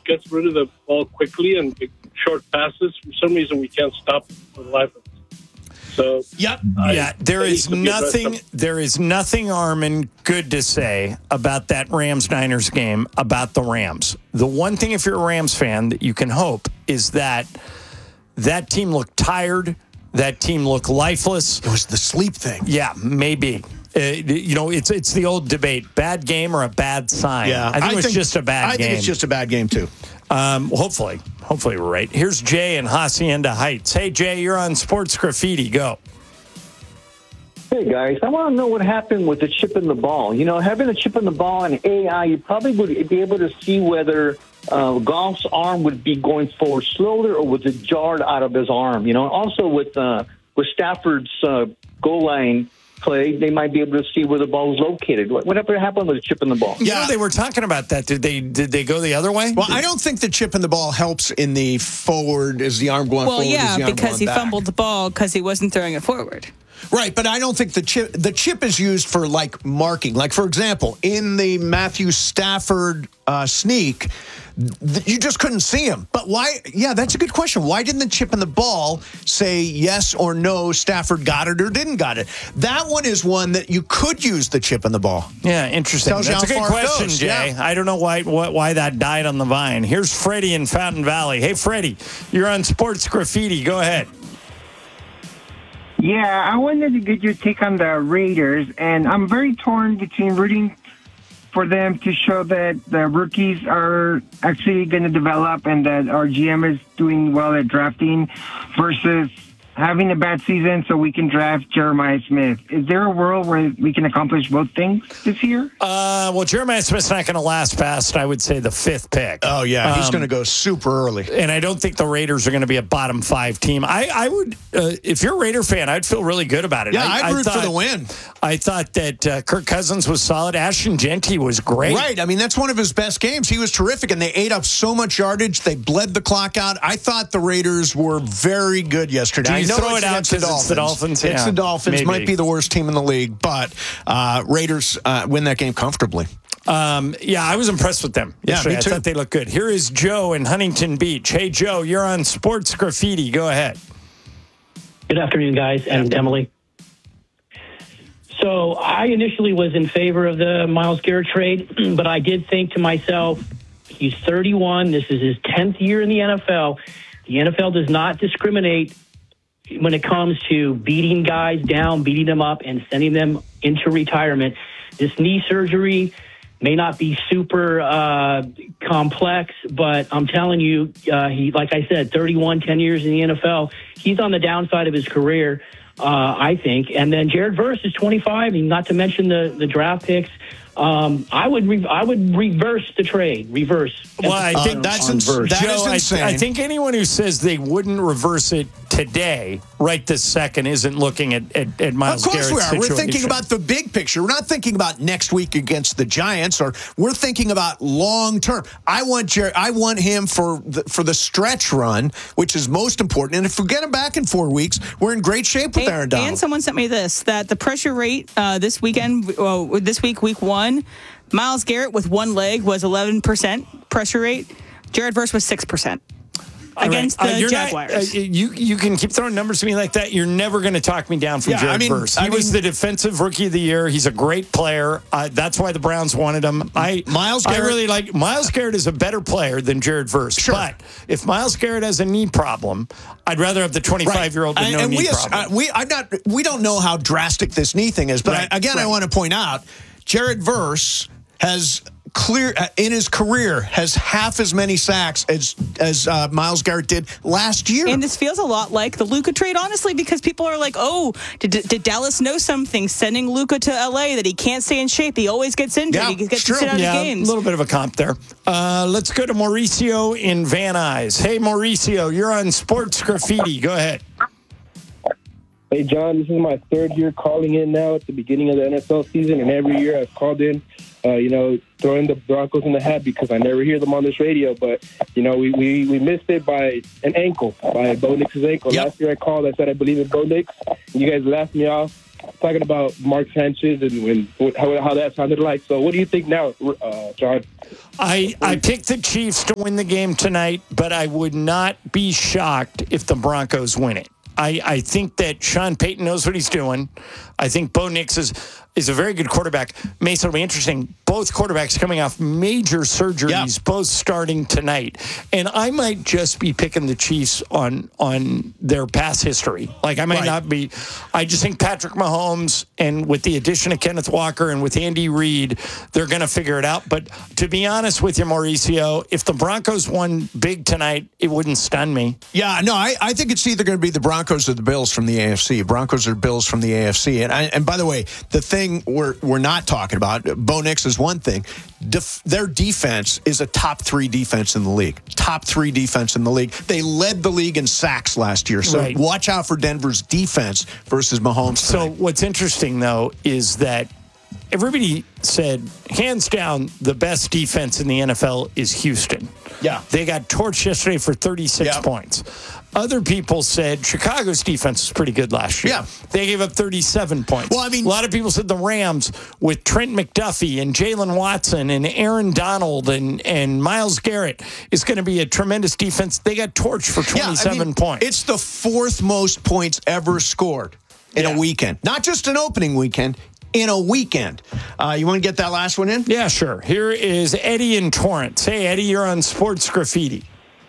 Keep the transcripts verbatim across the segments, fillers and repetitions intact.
gets rid of the ball quickly and big, short passes. For some reason, we can't stop it for the life of us. So, yep. I, yeah, there is nothing. There is nothing, Armin, good to say about that Rams-Niners game about the Rams. The one thing, if you're a Rams fan, that you can hope is that that team looked tired. That team looked lifeless. It was the sleep thing. Yeah, maybe. Uh, you know, it's it's the old debate: bad game or a bad sign. Yeah, I think it was just a bad I game. think it's just a bad game too. Um, hopefully, hopefully we're right. Here's Jay in Hacienda Heights. Hey, Jay, you're on Sports Graffiti. Go. Hey, guys, I want to know what happened with the chip in the ball. You know, having a chip in the ball and A I, you probably would be able to see whether uh, Goff's arm would be going forward slowly or was it jarred out of his arm. You know, also with uh, with Stafford's uh, goal line play, they might be able to see where the ball is located. Whatever happened with the chip in the ball? Yeah, you know, they were talking about that. Did they did they go the other way? Well, I don't think the chip in the ball helps in the forward. Is the arm going well, forward? yeah, is the arm because going he back? fumbled the ball because he wasn't throwing it forward. Right, but I don't think the chip the chip is used for like marking. Like for example, in the Matthew Stafford uh, sneak, th- you just couldn't see him. But why? Yeah, that's a good question. Why didn't the chip in the ball say yes or no? Stafford got it or didn't got it. That one is one that you could use the chip in the ball. Yeah, interesting. Tells you That's a how good far it question, goes. Jay. Yeah. I don't know why why, why that died on the vine. Here's Freddie in Fountain Valley. Hey, Freddie, you're on Sports Graffiti. Go ahead. Yeah, I wanted to get your take on the Raiders, and I'm very torn between rooting for them to show that the rookies are actually going to develop and that our G M is doing well at drafting versus having a bad season so we can draft Jeremiah Smith. Is there a world where we can accomplish both things this year? Uh, well, Jeremiah Smith's not going to last past, I would say, the fifth pick. Oh, yeah. He's Um, going to go super early. And I don't think the Raiders are going to be a bottom five team. I, I would, uh, if you're a Raider fan, I'd feel really good about it. Yeah, I, I'd I root thought, for the win. I thought that uh, Kirk Cousins was solid. Ashton Genty was great. Right. I mean, that's one of his best games. He was terrific, and they ate up so much yardage. They bled the clock out. I thought the Raiders were very good yesterday. Do you I know throw it's it out against the because it's the Dolphins? It's Yeah, the Dolphins. maybe. Might be the worst team in the league, but uh, Raiders uh, win that game comfortably. Um, yeah, I was impressed with them Yeah, yesterday. me too. I thought they looked good. Here is Joe in Huntington Beach. Hey, Joe, you're on Sports Graffiti. Go ahead. Good afternoon, guys, and Emily. So I initially was in favor of the Myles Garrett trade, but I did think to myself, he's thirty-one. This is his tenth year in the N F L. The N F L does not discriminate when it comes to beating guys down, beating them up, and sending them into retirement. This knee surgery may not be super uh, complex, but I'm telling you, uh, he, like I said, thirty-one, ten years in the N F L. He's on the downside of his career, uh, I think. And then Jared Verse is twenty-five, and not to mention the, the draft picks. Um, I would re- I would reverse the trade. Reverse. Well, I think on- that's on ins- Verse. that Joe, is I, insane. I think anyone who says they wouldn't reverse it today, right this second, isn't looking at, at, at Myles Of course Garrett's we are. We're situation. thinking about the big picture. We're not thinking about next week against the Giants, or we're thinking about long term. I want Jer- I want him for the, for the stretch run, which is most important. And if we get him back in four weeks, we're in great shape with And, Aaron Donald. and someone sent me this, that the pressure rate uh, this weekend, well, this week, week one, Myles Garrett with one leg was eleven percent pressure rate. Jared Verse was six percent. Against All right. the Uh, you're not- Jaguars. uh, you you can keep throwing numbers to me like that. You're never going to talk me down from Yeah, Jared I mean- Verse. He I was mean- the defensive rookie of the year. He's a great player. Uh, that's why the Browns wanted him. I Myles I Garrett- really like Myles Garrett is a better player than Jared Verse. Sure. But if Myles Garrett has a knee problem, I'd rather have the twenty-five year old with And- no and knee we, problem. uh, we, I'm not, we don't know how drastic this knee thing is, but Right, I, again, I right. want to point out, Jared Verse has clear uh, in his career has half as many sacks as as uh, Myles Garrett did last year. And this feels a lot like the Luka trade, honestly, because people are like, oh, did, did Dallas know something sending Luka to L A that he can't stay in shape? He always gets injured. Yeah, he gets it's to true. sit out yeah, of a games. little bit of a comp there. Uh, let's go to Mauricio in Van Nuys. Hey, Mauricio, you're on Sports Graffiti. Go ahead. Hey, John, this is my third year calling in now at the beginning of the N F L season, and every year I've called in, uh, you know, throwing the Broncos in the hat because I never hear them on this radio. But, you know, we, we, we missed it by an ankle, by Bo Nix's ankle. Yep. Last year I called, I said I believe in Bo Nix. You guys laughed me off. talking about Mark Sanchez and, and how, how that sounded like. So what do you think now, uh, John? I, I picked the Chiefs to win the game tonight, but I would not be shocked if the Broncos win it. I, I think that Sean Payton knows what he's doing. I think Bo Nix is, is a very good quarterback. Mason, it'll be interesting. Both quarterbacks coming off major surgeries, yeah. both starting tonight. And I might just be picking the Chiefs on on their past history. Like, I might right. not be. I just think Patrick Mahomes, and with the addition of Kenneth Walker and with Andy Reid, they're going to figure it out. But to be honest with you, Mauricio, if the Broncos won big tonight, it wouldn't stun me. Yeah, no, I, I think it's either going to be the Broncos or the Bills from the A F C. Broncos or Bills from the A F C. And I, and by the way, the thing we're we're not talking about, Bo Nix is one thing. Def, their defense is a top three defense in the league. Top three defense in the league. They led the league in sacks last year. So right. watch out for Denver's defense versus Mahomes. So tonight. What's interesting, though, is that everybody said, hands down, the best defense in the N F L is Houston. Yeah. They got torched yesterday for thirty-six yeah. points. Other people said Chicago's defense was pretty good last year. Yeah. They gave up thirty-seven points. Well, I mean, a lot of people said the Rams with Trent McDuffie and Jalen Watson and Aaron Donald and, and Myles Garrett is going to be a tremendous defense. They got torched for twenty-seven yeah, I mean, points. It's the fourth most points ever scored in yeah. a weekend. Not just an opening weekend. In a weekend. Uh, you want to get that last one in? Yeah, sure. Here is Eddie in Torrance. Hey, Eddie, you're on Sports Graffiti.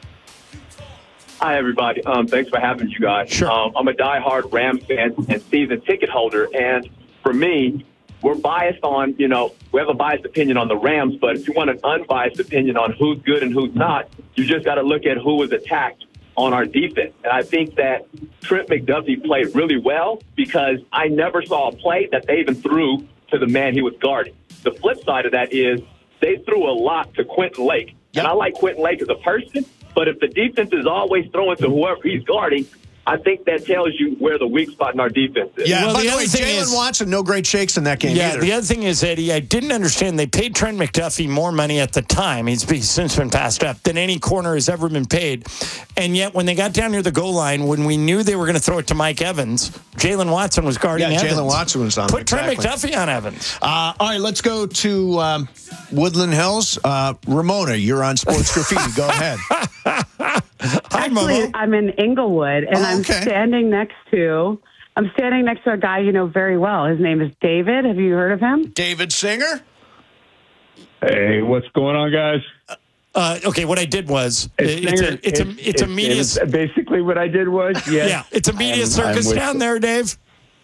Hi, everybody. Um, thanks for having you guys. Sure. Um, I'm a diehard Rams fan and season ticket holder. And for me, we're biased on, you know, we have a biased opinion on the Rams. But if you want an unbiased opinion on who's good and who's not, you just got to look at who was attacked on our defense. And I think that Trent McDuffie played really well because I never saw a play that they even threw to the man he was guarding. The flip side of that is they threw a lot to Quentin Lake. Yep. And I like Quentin Lake as a person, but if the defense is always throwing to whoever he's guarding, I think that tells you where the weak spot in our defense is. Yeah, well, by the, the way, Jalen Watson, no great shakes in that game yeah, either. The other thing is, Eddie, I didn't understand they paid Trent McDuffie more money at the time. He's since been passed up than any corner has ever been paid. And yet, when they got down near the goal line, when we knew they were going to throw it to Mike Evans, Jalen Watson was guarding yeah, Evans. Jalen Watson was on Put exactly. Trent McDuffie on Evans. Uh, all right, let's go to um, Woodland Hills. Uh, Ramona, you're on Sports Graffiti. Go ahead. Hi, Actually, Momo. I'm in Inglewood, and Oh, okay. I'm standing next to I'm standing next to a guy you know very well. His name is David. Have you heard of him? David Singer? Hey, what's going on, guys? Uh, okay, what I did was It's, it's Singer. a it's a it's a media it's basically what I did was yes. yeah it's a media I'm- circus I'm with- down there, Dave.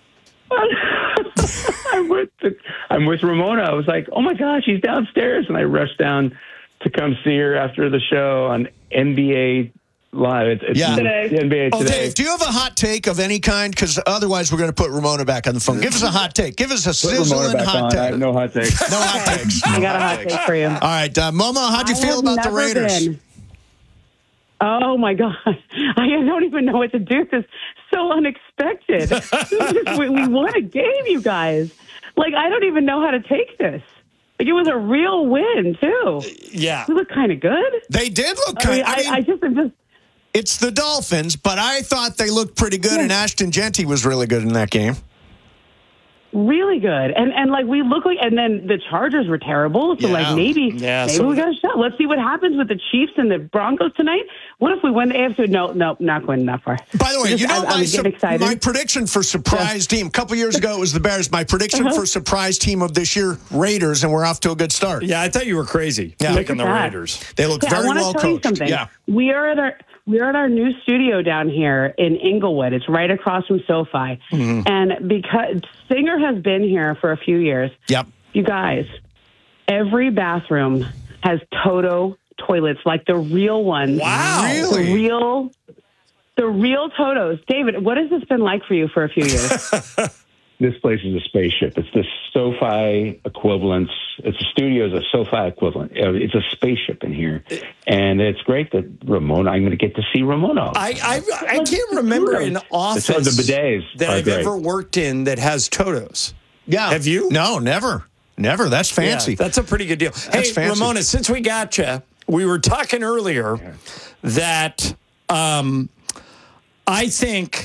I'm with the, I'm with Ramona. I was like, oh my gosh, she's downstairs, and I rushed down to come see her after the show on N B A Live. It's, it's Yeah. Today. N B A Oh, Today. Dave, do you have a hot take of any kind? Because otherwise, we're going to put Ramona back on the phone. Give us a hot take. Give us a Put Ramona sizzling back hot on. I take. have no hot take. No hot takes. I got a hot take for you. All right, uh, Momo, how'd you I feel have about the never Raiders? been- Oh my God! I don't even know what to do. This is so unexpected. we, we won a game, you guys. Like I don't even know how to take this. Like it was a real win too. Yeah. We look kind of good. They did look I kind. mean, I, I, mean, I just, I'm just. it's the Dolphins, but I thought they looked pretty good, and Ashton Genty was really good in that game. Really good, and and like we look like, and then the Chargers were terrible. So Yeah. like maybe Yeah, maybe so- we got a shot. Let's see what happens with the Chiefs and the Broncos tonight. What if we win the A F C? No, no, not going that far. By the way, Just- you know I, I my, was su- getting excited. my prediction for surprise team. A couple years ago, it was the Bears. My prediction Uh-huh. for surprise team of this year, Raiders, and we're off to a good start. Yeah, I thought you were crazy Yeah. picking the Look at that. Raiders. They look Okay, I very want to well tell you coached. something. Yeah. We are at our we are at our new studio down here in Inglewood. It's right across from SoFi, Mm-hmm. and because Singer has been here for a few years, Yep. you guys, every bathroom has Toto toilets, like the real ones. Wow. The Really? real, the real Totos. David, what has this been like for you for a few years? This place is a spaceship. It's the SoFi equivalent. It's a studio is a SoFi equivalent. Uh, It's a spaceship in here, and it's great that Ramona. I'm going to get to see Ramona. I, I I can't remember an office So the bidets that are I've great. ever worked in that has Totos. Yeah. Have you? No, never. Never. That's fancy. Yeah, that's a pretty good deal. Hey, fancy. Ramona, since we got you, we were talking earlier that um, I think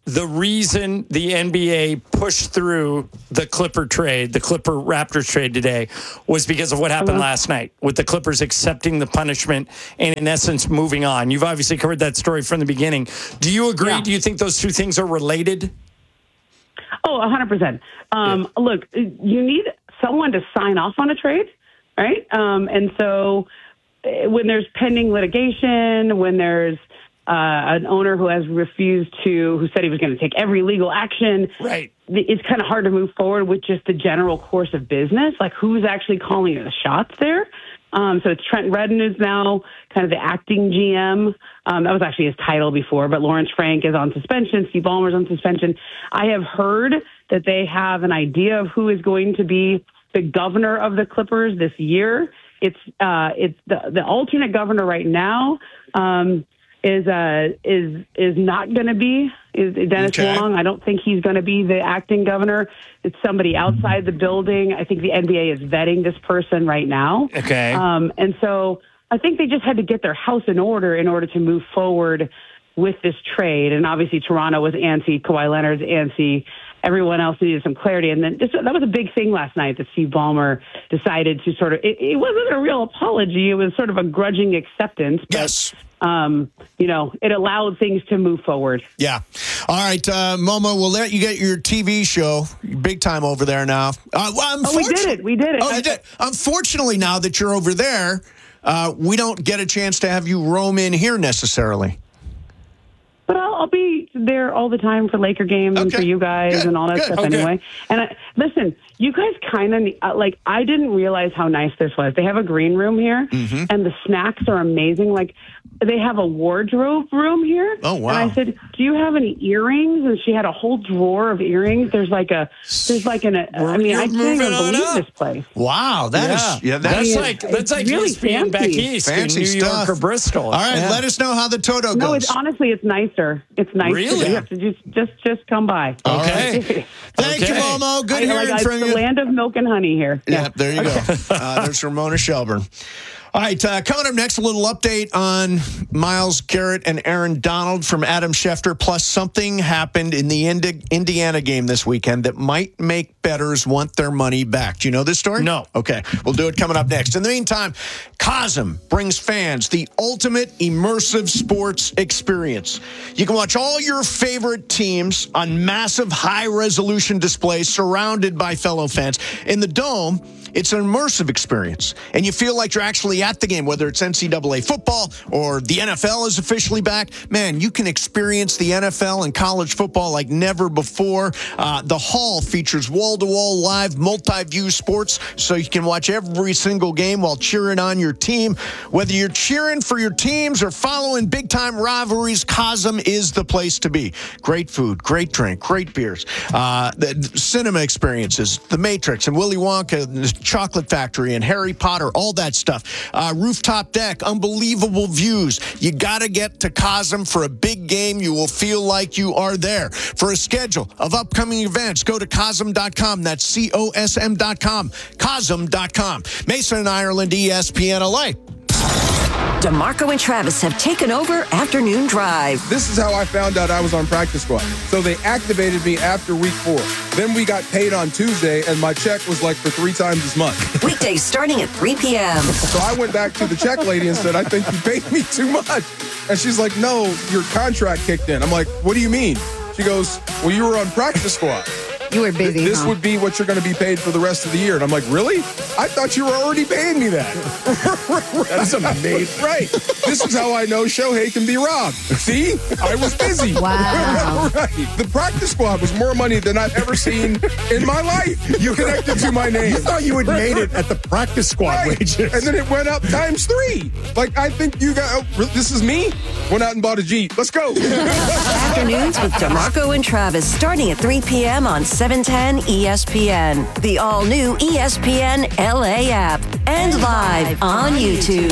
the reason the N B A pushed through the Clipper trade, the Clipper Raptors trade today, was because of what happened uh-huh. last night with the Clippers accepting the punishment and, in essence, moving on. You've obviously covered that story from the beginning. Do you agree? Yeah. Do you think those two things are related? Oh, one hundred percent. Um, yeah. Look, you need someone to sign off on a trade, right? Um, and so when there's pending litigation, when there's Uh, an owner who has refused to, who said he was going to take every legal action. Right. It's kind of hard to move forward with just the general course of business. Like, who's actually calling the shots there? Um, so it's Trent Redden is now kind of the acting G M. Um, that was actually his title before, but Lawrence Frank is on suspension. Steve Ballmer's on suspension. I have heard that they have an idea of who is going to be the governor of the Clippers this year. It's uh, it's the, the alternate governor right now. Um, is uh is is not going to be is Dennis okay. Wong. I don't think he's going to be the acting governor. It's somebody outside the building. I think the N B A is vetting this person right now. Okay. Um, and so I think they just had to get their house in order in order to move forward with this trade. And obviously Toronto was antsy, Kawhi Leonard's antsy. Everyone else needed some clarity. And then this, that was a big thing last night that Steve Ballmer decided to sort of, it, it wasn't a real apology. It was sort of a grudging acceptance. But, yes. Um, you know, it allowed things to move forward. Yeah. All right, uh, Momo, we'll let you get your T V show. Big time over there now. Uh, well, oh, we did it. We did it. Oh, you did. Unfortunately, now that you're over there, uh, we don't get a chance to have you roam in here necessarily. But I'll, I'll be there all the time for Laker games okay. and for you guys Good. and all that Good. stuff okay. anyway. And I, listen, you guys kind of, uh, like, I didn't realize how nice this was. They have a green room here, mm-hmm. and the snacks are amazing. Like, they have a wardrobe room here. Oh, wow. And I said, do you have any earrings? And she had a whole drawer of earrings. There's like a, there's like an, a, I mean, You're I can't even believe up. this place. Wow. That yeah. is, yeah, that that's is, like, that's like really being back east fancy in New stuff. York or Bristol. All right. Yeah. Let us know how the Toto goes. No, it's honestly, it's nicer. It's nicer. Really? You have to just, just, just come by. Okay. Thank okay. you, Momo. Good I, hearing like, from it's you. the land of milk and honey here. Yeah, yeah. there you okay. go. Uh, there's Ramona Shelburne. All right, uh, coming up next, a little update on Myles Garrett and Aaron Donald from Adam Schefter. Plus, something happened in the Indi- Indiana game this weekend that might make bettors want their money back. Do you know this story? No. Okay, we'll do it coming up next. In the meantime, Cosm brings fans the ultimate immersive sports experience. You can watch all your favorite teams on massive high-resolution displays surrounded by fellow fans. In the Dome, it's an immersive experience, and you feel like you're actually at the game, whether it's N C double A football or the N F L is officially back. Man, you can experience the N F L and college football like never before. Uh, the hall features wall-to-wall live multi-view sports, so you can watch every single game while cheering on your team. Whether you're cheering for your teams or following big-time rivalries, Cosm is the place to be. Great food, great drink, great beers, uh, the, the cinema experiences, The Matrix and Willy Wonka, the Chocolate Factory and Harry Potter, all that stuff. Uh, rooftop deck, unbelievable views. You got to get to Cosm for a big game. You will feel like you are there. For a schedule of upcoming events, go to Cosm dot com. That's C O S M dot com. Cosm dot com. Mason and Ireland, E S P N L A. DeMarco and Travis have taken over Afternoon Drive. This is how I found out I was on practice squad. So they activated me after week four. Then we got paid on Tuesday, and my check was like for three times as much. Weekdays starting at three p.m. So I went back to the check lady and said, I think you paid me too much. And she's like, no, your contract kicked in. I'm like, what do you mean? She goes, well, you were on practice squad. You were busy. This huh? would be what you're going to be paid for the rest of the year. And I'm like, really? I thought you were already paying me that. That's amazing. Right. This is how I know Shohei can be robbed. See? I was busy. Wow. Right. The practice squad was more money than I've ever seen in my life. You connected to my name. You thought you had made it at the practice squad right. wages. And then it went up times three. Like, I think you got, oh, this is me? Went out and bought a Jeep. Let's go. Afternoons with DeMarco and Travis starting at three p.m. on seven ten E S P N, the all-new E S P N L A app, and live on YouTube.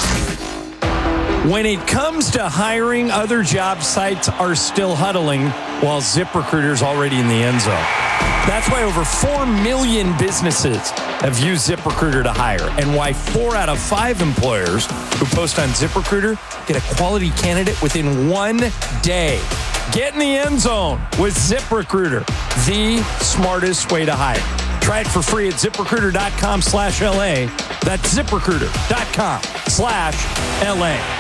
When it comes to hiring, other job sites are still huddling while ZipRecruiter's already in the end zone. That's why over four million businesses have used ZipRecruiter to hire, and why four out of five employers who post on ZipRecruiter get a quality candidate within one day. Get in the end zone with ZipRecruiter, the smartest way to hire. Try it for free at ZipRecruiter.com slash LA. That's ZipRecruiter.com slash LA.